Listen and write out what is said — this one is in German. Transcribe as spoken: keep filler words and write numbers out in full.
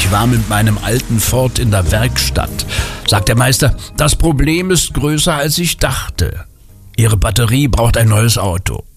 Ich war mit meinem alten Ford in der Werkstatt. Sagt der Meister, das Problem ist größer als ich dachte. Ihre Batterie braucht ein neues Auto.